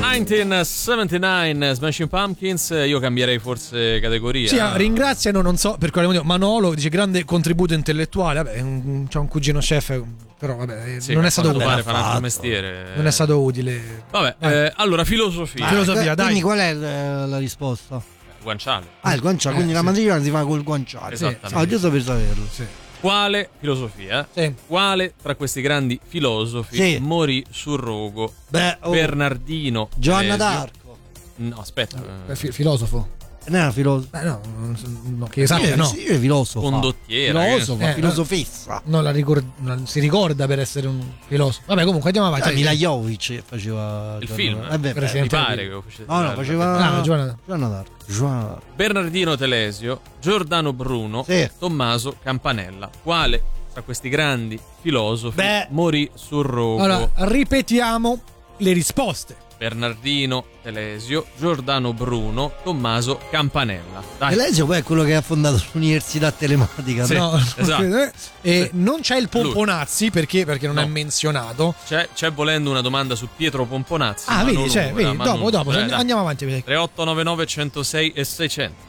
1979 Smashing Pumpkins. Io cambierei forse categoria. Sì, ringraziano, non so per quale motivo, Manolo dice grande contributo intellettuale. Vabbè, c'ha un cugino chef, però vabbè, sì, non è stato utile. Fa un altro mestiere. Non è stato utile. Vabbè, allora filosofia. Filosofia, dai. Quindi qual è la risposta? Guanciale. Il guanciale, quindi la matrigana si fa col guanciale. Esattamente. Giusto per saperlo. Sì. Quale filosofia? Sì. Quale tra questi grandi filosofi morì sul rogo? Bernardino Giovanna Telesio. d'Arco. No, aspetta. Filosofo. Non era filosofo. No, che sappia, no. Sì, è filosofo. Condottiera. Filosofo, filosofessa. Non si ricorda per essere un filosofo. Vabbè, comunque andiamo avanti. Mila Jovic faceva il film. Mi pare che facesse. No, faceva Giovanna d'Arco. Bernardino Telesio, Giordano Bruno, Tommaso Campanella. Quale tra questi grandi filosofi morì sul rogo? Allora, ripetiamo le risposte. Bernardino Telesio, Giordano Bruno, Tommaso Campanella. Dai. Telesio poi è quello che ha fondato l'università telematica. Sì, no, esatto. E non c'è il Pomponazzi perché non è menzionato. C'è volendo una domanda su Pietro Pomponazzi. Vedi, dopo Dai. andiamo avanti. 3899 106 e 600.